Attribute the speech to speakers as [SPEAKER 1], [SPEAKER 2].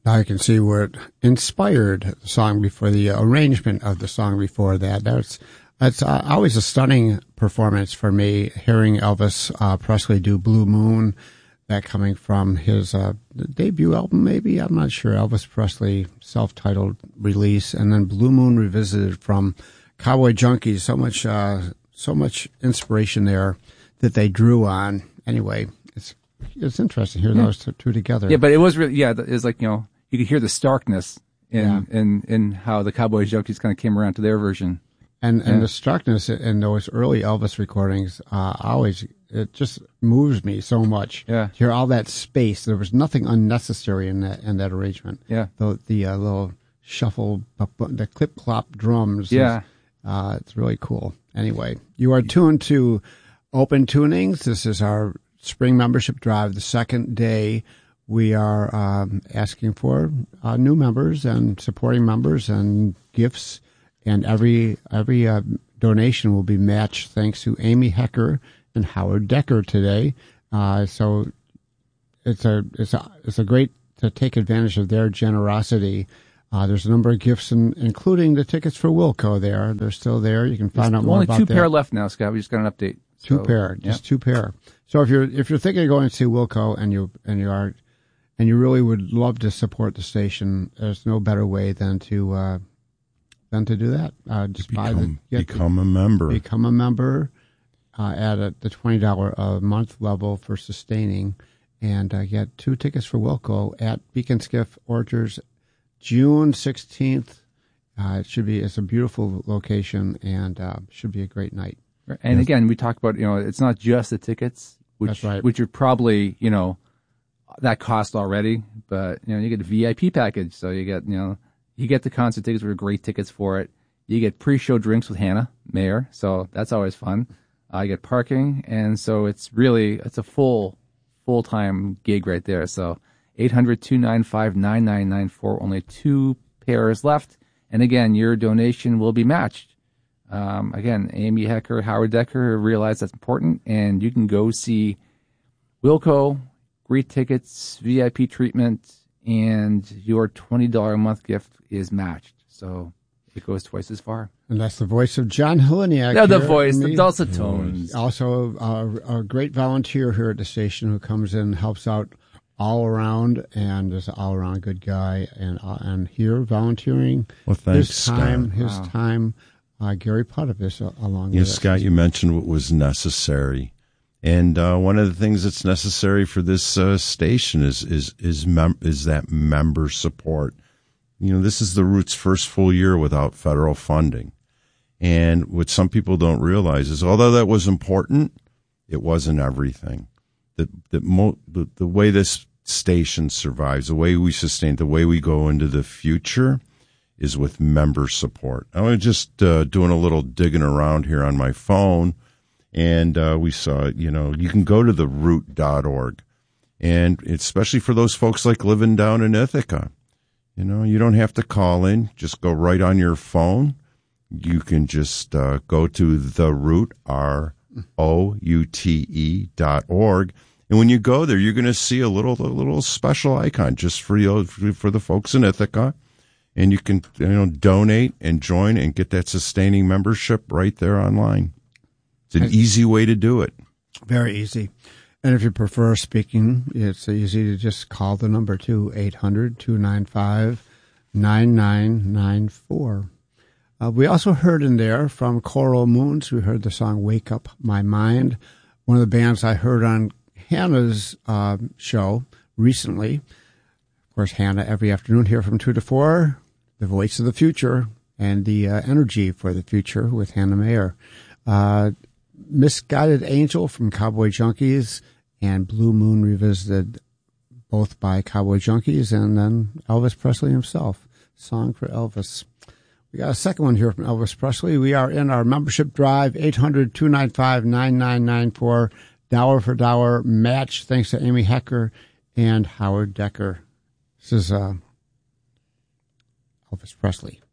[SPEAKER 1] I can see where it inspired the song before, the arrangement of the song before that. That's always a stunning performance for me, hearing Elvis Presley do Blue Moon, that coming from his debut album, maybe, I'm not sure, Elvis Presley self-titled release, and then Blue Moon Revisited from Cowboy Junkies. So much inspiration there that they drew on. Anyway, it's interesting to hear those two together.
[SPEAKER 2] Yeah, but it was really, it's like, you could hear the starkness in how the Cowboy Junkies kind of came around to their version.
[SPEAKER 1] And the starkness in those early Elvis recordings, it just moves me so much.
[SPEAKER 2] Yeah.
[SPEAKER 1] To hear all that space. There was nothing unnecessary in that arrangement.
[SPEAKER 2] Yeah.
[SPEAKER 1] The little shuffle, the clip-clop drums.
[SPEAKER 2] Yeah.
[SPEAKER 1] It's really cool. Anyway, you are tuned to Open Tunings. This is our spring membership drive, the second day. We are asking for new members and supporting members and gifts. And every donation will be matched thanks to Amy Hecker and Howard Decker today. So it's a great to take advantage of their generosity. There's a number of gifts, including the tickets for Wilco there. They're still there. You can find out more about that.
[SPEAKER 2] Only two pair left now, Scott. We just got an update.
[SPEAKER 1] Two pair. So if you're thinking of going to see Wilco and you really would love to support the station, there's no better way than to do that. Just
[SPEAKER 3] become a member.
[SPEAKER 1] Become a member at the $20 a month level for sustaining, and get 2 tickets for Wilco at Beacon Skiff Orchards, June 16th. It's a beautiful location and should be a great night.
[SPEAKER 2] And again, we talked about, it's not just the tickets,
[SPEAKER 1] That's right.
[SPEAKER 2] which are probably, that cost already, but, you get a VIP package. So you get, you get the concert tickets, which are great tickets for it. You get pre-show drinks with Hannah Mayer. So that's always fun. You get parking. And so it's a full-time gig right there. So 800-295-9994, only 2 pairs left. And again, your donation will be matched. Again, Amy Hecker, Howard Decker realized that's important, and you can go see Wilco, great tickets, VIP treatment, and your $20 a month gift is matched. So it goes twice as far.
[SPEAKER 1] And that's the voice of John Heleniak.
[SPEAKER 2] Yeah, the voice, the dulcet tones.
[SPEAKER 1] Also, a great volunteer here at the station who comes in and helps out all around, and is an all-around good guy. And here volunteering
[SPEAKER 3] his
[SPEAKER 1] time. Gary Putt is along with us.
[SPEAKER 3] Scott, you mentioned what was necessary. And one of the things that's necessary for this station is that member support. This is the Roots' first full year without federal funding. And what some people don't realize is, although that was important, it wasn't everything. The way this station survives, the way we sustain, the way we go into the future is with member support. I was just doing a little digging around here on my phone, and we saw, you can go to the root.org, and especially for those folks like living down in Ithaca, you don't have to call in, just go right on your phone. You can just go to the root, ROUTE.org. And when you go there, you're going to see a little special icon just for the folks in Ithaca. And you can donate and join and get that sustaining membership right there online. It's an easy way to do it.
[SPEAKER 1] Very easy. And if you prefer speaking, it's easy to just call the number too, 800-295-9994. We also heard in there from Coral Moons. We heard the song Wake Up My Mind, one of the bands I heard on Hannah's show recently. Of course, Hannah every afternoon here from 2 to 4, the voice of the future and the energy for the future with Hannah Mayer. Misguided Angel from Cowboy Junkies and Blue Moon Revisited, both by Cowboy Junkies, and then Elvis Presley himself, Song for Elvis. We got a second one here from Elvis Presley. We are in our membership drive, 800-295-9994, dollar for dollar match, thanks to Amy Hecker and Howard Decker. This is Elvis Presley.